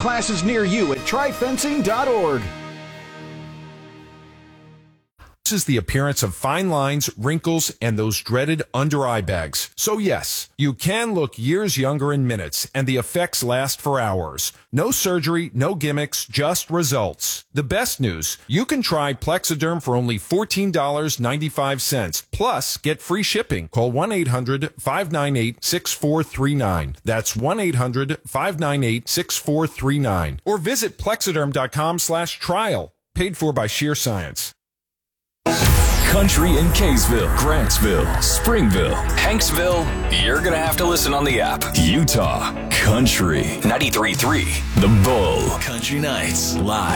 classes near you at tryfencing.org. Is the appearance of fine lines, wrinkles, and those dreaded under-eye bags. So yes, you can look years younger in minutes, and the effects last for hours. No surgery, no gimmicks, just results. The best news, you can try Plexiderm for only $14.95. Plus, get free shipping. Call 1-800-598-6439. That's 1-800-598-6439. Or visit plexiderm.com/trial. Paid for by Sheer Science. Country in Kaysville, Grantsville, Springville, Hanksville. You're going to have to listen on the app. Utah Country 93.3 The Bull. Country Nights Live.